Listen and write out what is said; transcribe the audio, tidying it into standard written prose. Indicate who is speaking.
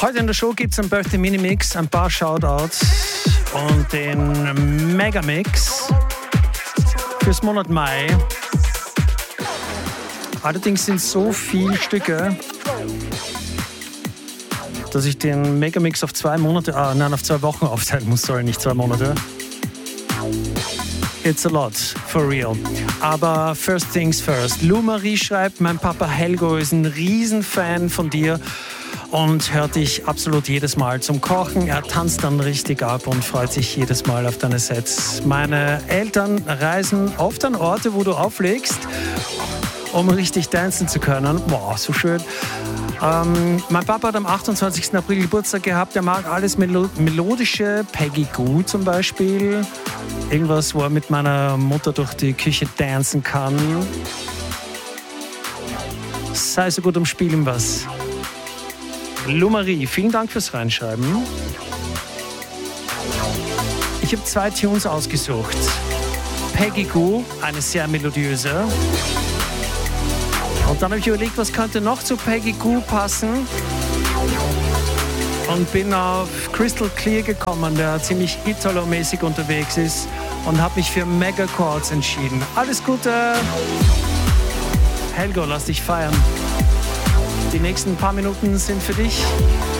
Speaker 1: Heute in der Show gibt es einen Birthday Mini-Mix, ein paar Shoutouts und den Megamix fürs Monat Mai. Allerdings sind so viele Stücke, dass ich den Megamix auf 2 Monate, auf 2 Wochen aufteilen muss, nicht 2 Monate. It's a lot, for real. Aber first things first. Lou Marie schreibt, mein Papa Helgo ist ein Riesenfan von dir und hört dich absolut jedes Mal zum Kochen. Er tanzt dann richtig ab und freut sich jedes Mal auf deine Sets. Meine Eltern reisen oft an Orte, wo du auflegst, um richtig tanzen zu können. Wow, so schön. Mein Papa hat am 28. April Geburtstag gehabt. Er mag alles melodische, Peggy Goo zum Beispiel. Irgendwas, wo er mit meiner Mutter durch die Küche tanzen kann. Sei so gut und spiel ihm was. Lou Marie, vielen Dank fürs Reinschreiben. Ich habe 2 Tunes ausgesucht. Peggy Goo, eine sehr melodiöse. Und dann habe ich überlegt, was könnte noch zu Peggy Goo passen. Und bin auf Crystal Clear gekommen, der ziemlich Italo-mäßig unterwegs ist. Und habe mich für Mega Chords entschieden. Alles Gute! Helgo, lass dich feiern. Die nächsten paar Minuten sind für dich.